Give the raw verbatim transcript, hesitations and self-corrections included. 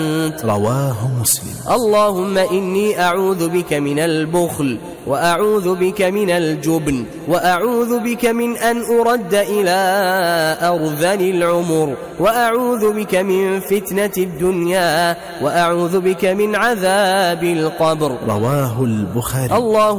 رواه مسلم. اللهم إني أعوذ بك من البخل، وأعوذ بك من الجبن، وأعوذ بك من أن أرد إلى أرذل العمر، وأعوذ بك من فتنة الدنيا، وأعوذ بك من عذاب القبر. رواه البخاري. الله